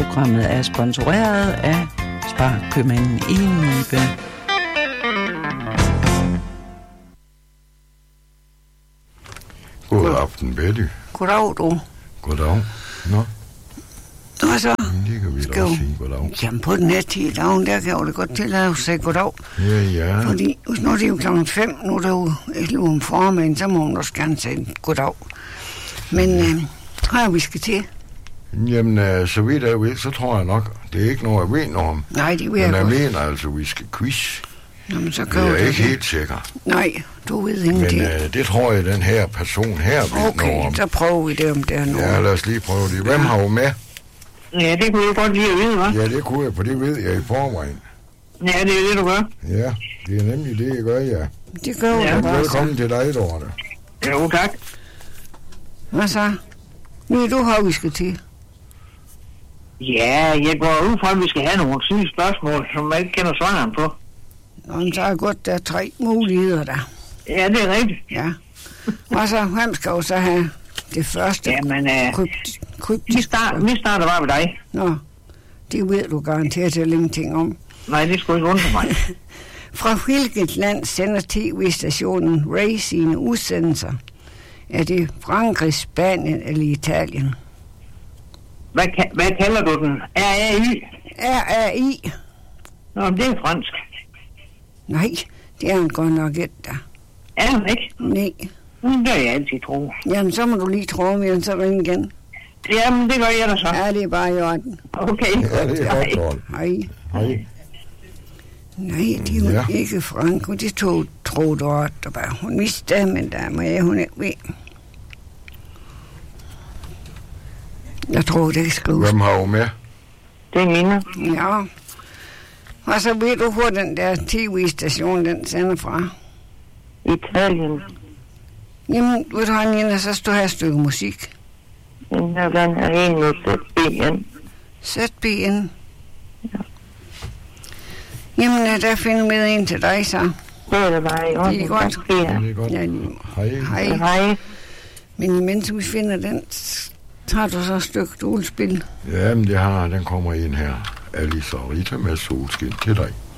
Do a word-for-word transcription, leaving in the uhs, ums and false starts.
Programmet er sponsoreret af Sparkøbmanden i Nibe. God aften, Betty. Goddag, du. Goddag. Nå. Og så Det kan vi da også sige goddag. jamen på den her tid i dagen, der kan jeg jo da godt tillade at sige goddag. Ja, ja. Fordi nu er det jo klokken fem, nu er det jo elleve om formiddagen, så må hun også gerne sige goddag. Men øh, hvad er vi skal til? Jamen, øh, så vidt jeg ved, så tror jeg nok, det er ikke noget, jeg ved noget om. Nej, det vil Men jeg jeg godt. mener altså, vi skal quiz. Jamen, så Det gør er du jeg ikke det. helt sikker. Nej, du ved Men ingenting. øh, det tror jeg, den her person her ved noget Okay, om. så prøver vi det, om det er noget. Ja, lad os lige prøve det. Hvem har jo med? Ja, det kunne jeg godt lide at vide, hva'? Ja, det kunne jeg, for det ved jeg i forvejen. Ja, det er det, du gør. Ja, det er nemlig det, jeg gør, ja. Det gør vi Ja, da bare Velkommen så. til dig, Dorte. Jo, tak. Hvad så? Nu er du her, vi skal til. Ja, jeg går ud fra, at vi skal have nogle syge spørgsmål, som jeg ikke kender svaren på. Og så er det godt, der er tre muligheder der. Ja, det er rigtigt. Ja. Og så, hvem skal jo så have det første? Jamen, øh, Krypt, krypt, vi, start, vi starter bare med dig. Nå, det ved du garanteret til ingenting om. Nej, det skulle ikke undre mig. Fra hvilket land sender tv-stationen Ray sine udsendelser? Er det Frankrig, Spanien eller Italien? Hvad, ka- hvad kalder du den? R A Y? R A I? Nå, men det er fransk. Nej, det er en godt nok et der. Er den ikke? Nej. Mm, det har jeg altid tro. Jamen, så må du lige tro mig, så ring igen. Jamen, det gør jeg da så. Ja, det er bare i orden. Okay. Ja, det er godt, Dorte. Hej. Hej. Nej, det er jo Ja. ikke Frankrig. Det tog tro du også, der bare. Hun mistede, men der må jeg, hun ikke ved. Jeg tror, det er skrives. Hvem har jo med? Det er mine. Ja. Og så ved du, hvor den der tv-station, den sender fra. Italien. Jamen, ved du, Anina, så står her et stykke musik. Den her den er en med Z B N. Sæt B ind. Jamen, øh, der finder med en til dig, så. Det er det bare i orden. Det er godt. Tak skal I have. Det er godt. Ja, lige- Hej. Hej. Hej. Men imens vi finder den, tager du så et stykke dolespil. Jamen, det har, den kommer ind her. Alice og Rita med solskin til dig.